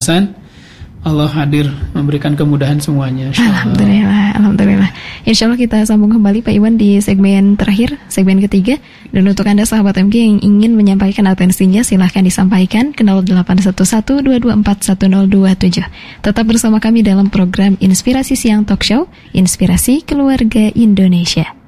Hasan. Allah hadir memberikan kemudahan semuanya. Alhamdulillah. Insya Allah kita sambung kembali Pak Iwan di segmen terakhir, segmen ketiga. Dan untuk Anda sahabat MG yang ingin menyampaikan atensinya, silahkan disampaikan ke 0811-224-1027. Tetap bersama kami dalam program Inspirasi Siang Talk Show, Inspirasi Keluarga Indonesia.